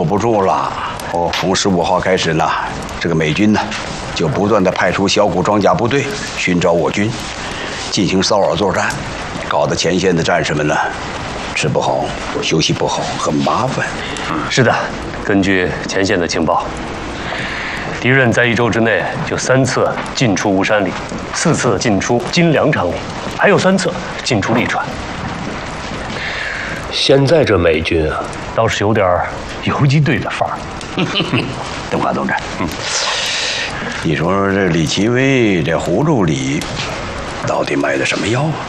不住了。哦，从15号开始呢，这个美军呢，就不断的派出小股装甲部队寻找我军，进行骚扰作战，搞得前线的战士们呢，吃不好，休息不好，很麻烦。 是的，根据前线的情报，敌人在1周之内就3次进出吴山里，4次进出金粮场里，还有3次进出利川。现在这美军啊，倒是有点游击队的范儿。 邓华同志，你说这李奇微这葫芦里到底卖的什么药啊？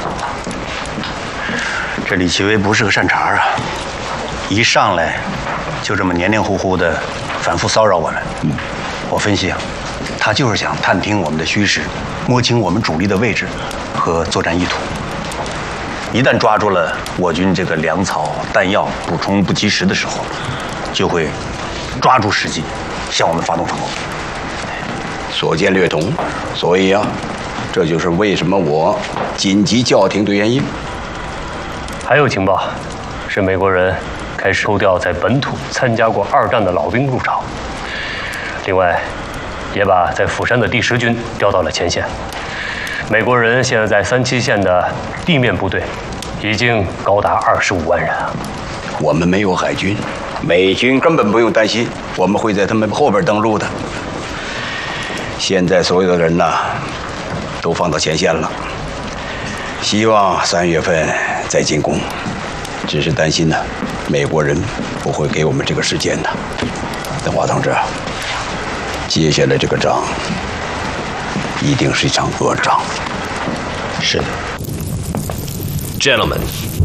这李奇微不是个善茬啊，一上来就这么黏黏糊糊的反复骚扰我们。我分析啊，他就是想探听我们的虚实，摸清我们主力的位置和作战意图。一旦抓住了我军这个粮草弹药补充不及时的时候，就会抓住时机向我们发动反攻。 所见略同，所以啊，这就是为什么我紧急叫停的原因。 还有情报，是美国人开始抽调在本土参加过2战的老兵入朝，另外，也把在釜山的第10军调到了前线。美国人现在在37线的地面部队已经高达25万人啊！ 我们没有海军，美军根本不用担心，我们会在他们后边登陆的。现在所有的人呢，都放到前线了，希望3月份再进攻。只是担心呢，美国人不会给我们这个时间的。邓华同志，接下来这个仗一定是一场恶仗。 是的。 Gentlemen,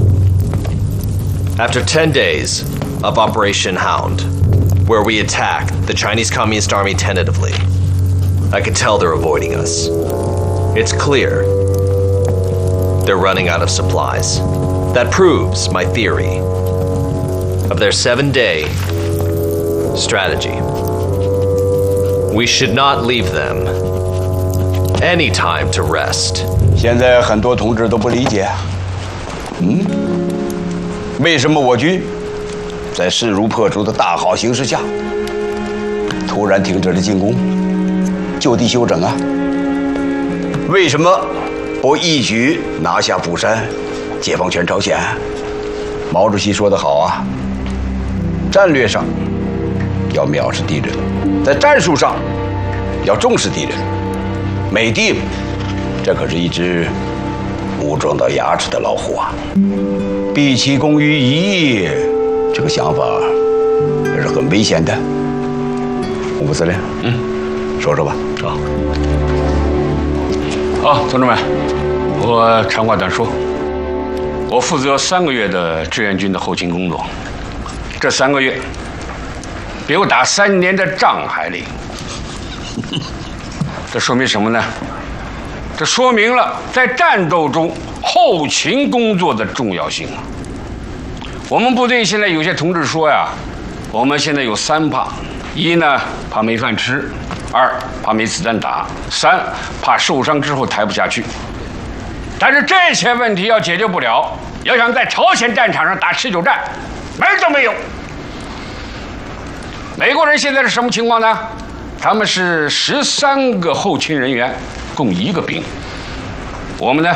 after 10 days of Operation Hound, where we attacked the Chinese Communist Army tentatively, I can tell they're avoiding us. It's clear they're running out of supplies. That proves my theory of their 7-day strategy. We should not leave them any time to rest. 现在很多同志都不理解，为什么我军在势如破竹的大好形势下，突然停止了进攻，就地休整啊？为什么不一举拿下釜山，解放全朝鲜？毛主席说得好啊，战略上要藐视敌人，在战术上要重视敌人。美帝，这可是一只武装到牙齿的老虎啊！毕其功于一役，这个想法这是很危险的。吴副司令，说说吧。 好，同志们，我长话短说。我负责3个月的志愿军的后勤工作，这3个月比我打3年的仗还累。这说明什么呢？这说明了在战斗中后勤工作的重要性。我们部队现在有些同志说呀，我们现在有3怕：一呢，怕没饭吃；二，怕没子弹打；三，怕受伤之后抬不下去。但是这些问题要解决不了，要想在朝鲜战场上打持久战，门都没有。美国人现在是什么情况呢？他们是13个后勤人员，共1个兵。我们呢，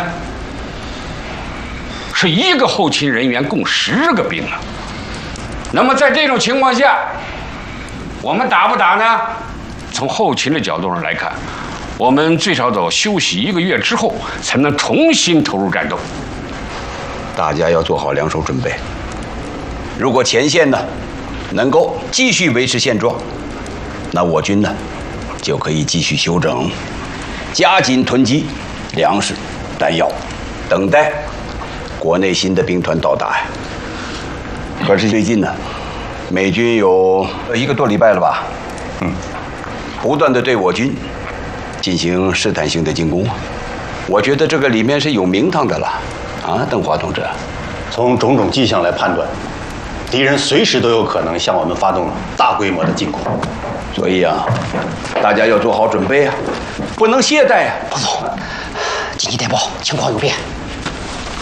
是1个后勤人员共10个兵了。那么在这种情况下，我们打不打呢？从后勤的角度上来看，我们最少得休息1个月之后，才能重新投入战斗。 大家要做好两手准备。如果前线呢能够继续维持现状，那我军呢就可以继续休整，加紧囤积粮食、弹药，等待国内新的兵团到达呀。可是最近呢，美军有1个多礼拜了吧，不断的对我军进行试探性的进攻，我觉得这个里面是有名堂的了啊，邓华同志。 从种种迹象来判断，敌人随时都有可能向我们发动大规模的进攻。 所以啊，大家要做好准备啊，不能懈怠啊。 报总，紧急电报，情况有变。